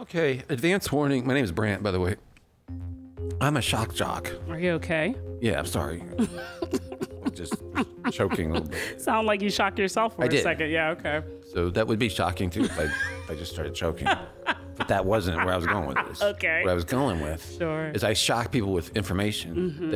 Okay, advance warning. My name is Brant, by the way. I'm a shock jock. Are you okay? Yeah, I'm sorry. I'm just choking a little bit. Sound like you shocked yourself for I a did. second. Yeah, okay. So that would be shocking too if I just started choking. But that wasn't where I was going with this. Okay. Where I was going with Sure. is I shock people with information